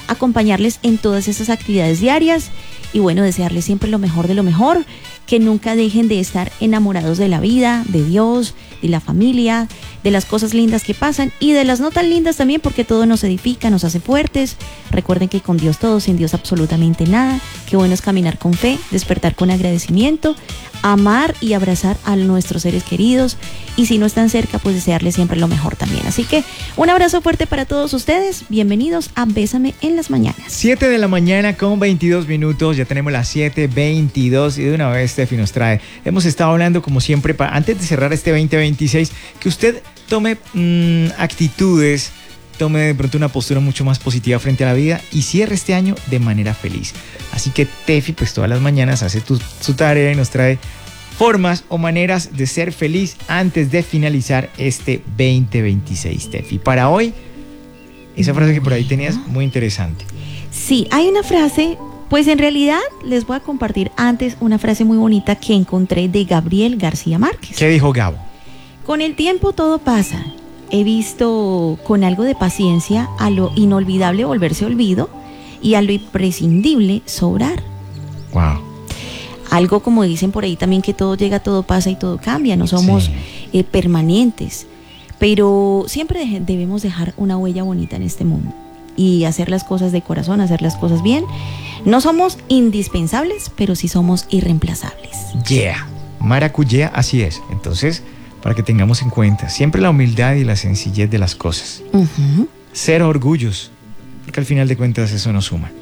acompañarles en todas esas actividades diarias y bueno, desearles siempre lo mejor de lo mejor, que nunca dejen de estar enamorados de la vida, de Dios, de la familia, de las cosas lindas que pasan y de las no tan lindas también, porque todo nos edifica, nos hace fuertes. Recuerden que con Dios todo, sin Dios absolutamente nada. Qué bueno es caminar con fe, despertar con agradecimiento, amar y abrazar a nuestros seres queridos y si no están cerca, pues desearles siempre lo mejor también. Así que un abrazo fuerte para todos ustedes. Bienvenidos a Bésame en las Mañanas. 7 de la mañana con 22 minutos. Ya tenemos las 7:22 y de una vez Steffi nos trae. Hemos estado hablando como siempre, antes de cerrar este 2026, que usted tome actitudes, tome de pronto una postura mucho más positiva frente a la vida y cierre este año de manera feliz. Así que Tefi, pues todas las mañanas hace su tarea y nos trae formas o maneras de ser feliz antes de finalizar este 2026, Tefi. Para hoy, esa frase que por ahí tenías, muy interesante. Sí, hay una frase, pues en realidad les voy a compartir antes una frase muy bonita que encontré de Gabriel García Márquez. ¿Qué dijo Gabo? Con el tiempo todo pasa. He visto con algo de paciencia a lo inolvidable volverse olvido y a lo imprescindible sobrar. Wow. Algo como dicen por ahí también, que todo llega, todo pasa y todo cambia. No somos permanentes, pero siempre debemos dejar una huella bonita en este mundo y hacer las cosas de corazón, hacer las cosas bien. No somos indispensables, pero sí somos irreemplazables. Yeah, maracuyá, así es. Entonces, para que tengamos en cuenta siempre la humildad y la sencillez de las cosas. Cero orgullos, porque al final de cuentas eso no suma.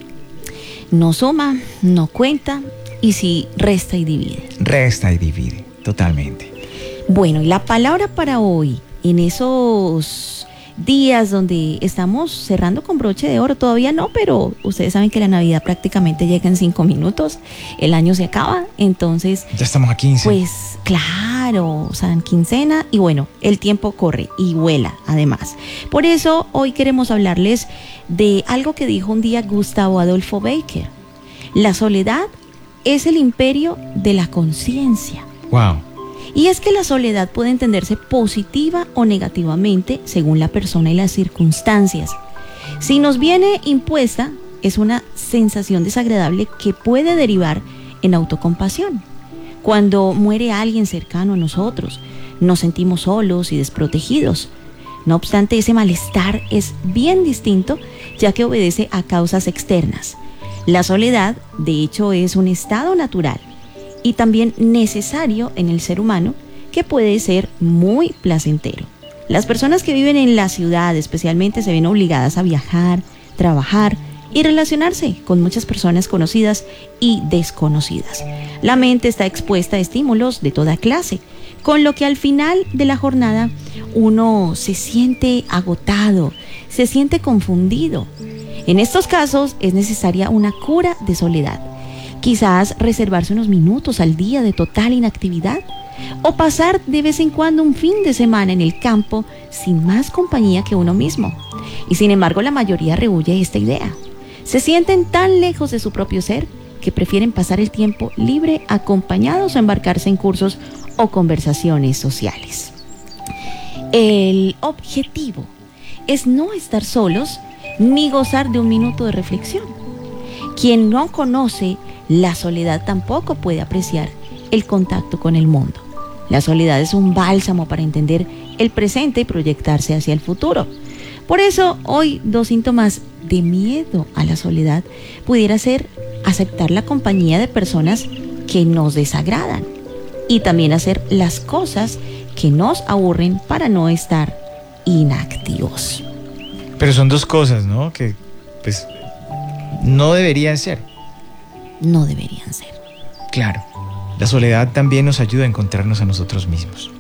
No suma, no cuenta y sí resta y divide. Resta y divide, totalmente. Bueno, y la palabra para hoy, en esos días donde estamos cerrando con broche de oro, todavía no, pero ustedes saben que la Navidad prácticamente llega en 5 minutos, el año se acaba, entonces... Ya estamos a 15. Pues claro, o sea, en quincena, y bueno, el tiempo corre y vuela además. Por eso hoy queremos hablarles de algo que dijo un día Gustavo Adolfo Bécquer: la soledad es el imperio de la conciencia. Wow. Y es que la soledad puede entenderse positiva o negativamente según la persona y las circunstancias. Si nos viene impuesta, es una sensación desagradable que puede derivar en autocompasión. Cuando muere alguien cercano a nosotros, nos sentimos solos y desprotegidos. No obstante, ese malestar es bien distinto, ya que obedece a causas externas. La soledad, de hecho, es un estado natural y también necesario en el ser humano, que puede ser muy placentero. Las personas que viven en la ciudad especialmente se ven obligadas a viajar, trabajar y relacionarse con muchas personas conocidas y desconocidas. La mente está expuesta a estímulos de toda clase, con lo que al final de la jornada uno se siente agotado, se siente confundido. En estos casos es necesaria una cura de soledad. Quizás reservarse unos minutos al día de total inactividad o pasar de vez en cuando un fin de semana en el campo sin más compañía que uno mismo. Y sin embargo, la mayoría rehúye esta idea. Se sienten tan lejos de su propio ser que prefieren pasar el tiempo libre acompañados o embarcarse en cursos o conversaciones sociales. El objetivo es no estar solos ni gozar de un minuto de reflexión. Quien no conoce la soledad tampoco puede apreciar el contacto con el mundo. La soledad es un bálsamo para entender el presente y proyectarse hacia el futuro. Por eso, hoy 2 síntomas de miedo a la soledad pudiera ser aceptar la compañía de personas que nos desagradan y también hacer las cosas que nos aburren para no estar inactivos. Pero son 2 cosas, ¿no? Que pues no deberían ser. No deberían ser. Claro. La soledad también nos ayuda a encontrarnos a nosotros mismos.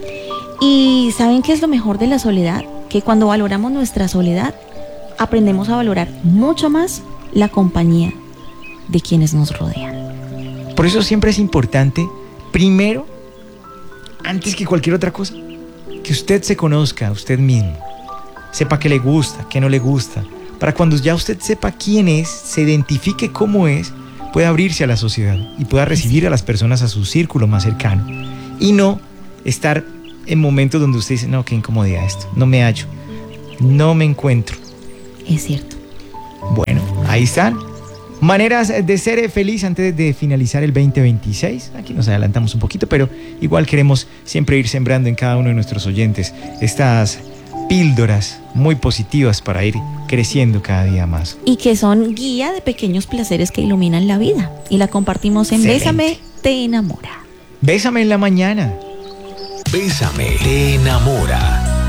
¿Y saben qué es lo mejor de la soledad? Que cuando valoramos nuestra soledad, aprendemos a valorar mucho más la compañía de quienes nos rodean. Por eso siempre es importante, primero, antes que cualquier otra cosa, que usted se conozca a usted mismo. Sepa qué le gusta, qué no le gusta. Para cuando ya usted sepa quién es, se identifique cómo es, pueda abrirse a la sociedad y pueda recibir a las personas a su círculo más cercano. Y no estar en momentos donde usted dice, no, qué incomodidad esto, no me hallo, no me encuentro. Es cierto. Bueno, Ahí están. Maneras de ser feliz antes de finalizar el 2026. Aquí nos adelantamos un poquito, pero igual queremos siempre ir sembrando en cada uno de nuestros oyentes estas píldoras muy positivas para ir creciendo cada día más. Y que son guía de pequeños placeres que iluminan la vida. Y la compartimos en Excelente. Bésame, te enamora. Bésame en la mañana. Bésame, te enamora.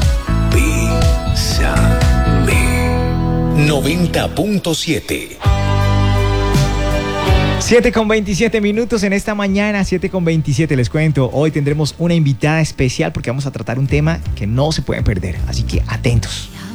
Bésame. 90.7. 7:27 minutos en esta mañana, 7:27 les cuento. Hoy tendremos una invitada especial porque vamos a tratar un tema que no se pueden perder. Así que atentos.